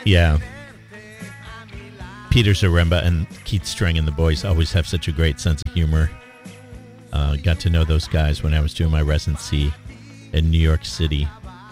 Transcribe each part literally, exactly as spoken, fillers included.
Yeah. Peter Zaremba and Keith Strang and the boys always have such a great sense of humor. Uh, got to know those guys when I was doing my residency in New York City.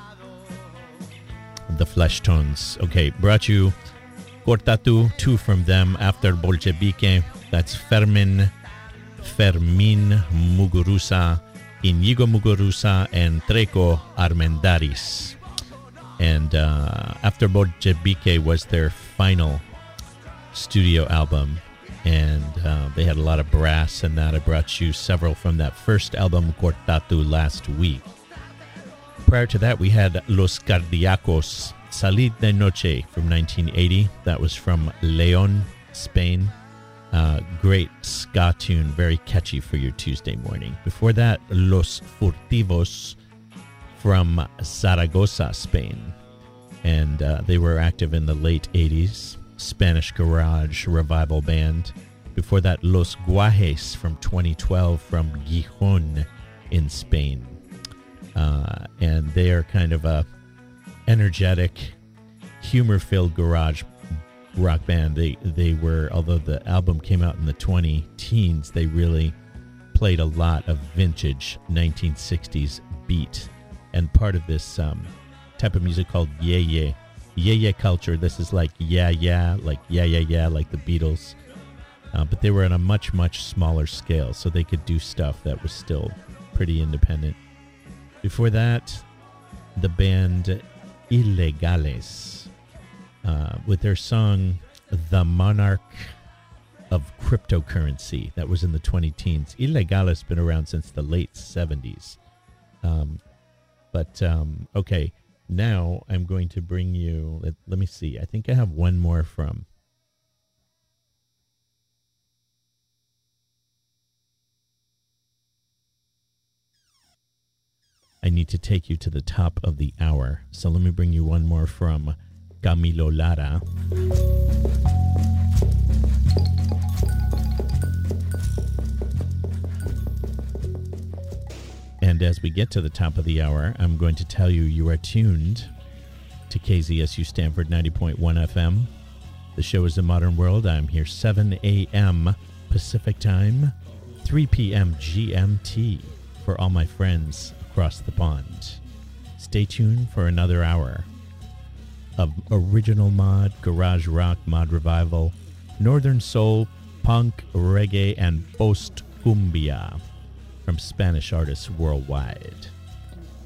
The Fleshtones. Okay, brought you Cortatu, two from them, After Bolchevique. That's Fermin, Fermin Muguruza, Inigo Muguruza, and Treco Armendaris. And uh, After Bolchevique was their final studio album, and uh, they had a lot of brass in that. I brought you several from that first album, Cortatu, last week. Prior to that, we had Los Cardiacos, Salid de Noche from nineteen eighty. That was from Leon, Spain. Uh, great ska tune, very catchy for your Tuesday morning. Before that, Los Furtivos from Zaragoza, Spain. And uh, they were active in the late eighties. Spanish garage revival band. Before that, Los Guajes from twenty twelve from Gijón in Spain. Uh, and they are kind of a energetic, humor-filled garage rock band. They they were, although the album came out in the twenty teens, they really played a lot of vintage nineteen sixties beat. And part of this um, type of music called yeah yeah. Yeah yeah culture. This is like yeah yeah, like yeah yeah yeah, like the Beatles. Uh, but they were on a much, much smaller scale, so they could do stuff that was still pretty independent. Before that, the band Ilegales, uh, with their song The Monarch of Cryptocurrency. That was in the twenty teens. Ilegales been around since the late seventies. Um, but, um, okay. Now I'm going to bring you, let, let me see, I think I have one more from. I need to take you to the top of the hour. So let me bring you one more from Camilo Lara. And as we get to the top of the hour, I'm going to tell you you are tuned to K Z S U Stanford ninety point one F M. The show is The Modern World. I'm here seven a.m. Pacific Time, three p.m. G M T for all my friends across the pond. Stay tuned for another hour of original mod, garage rock, mod revival, northern soul, punk, reggae, and post-cumbia from Spanish artists worldwide.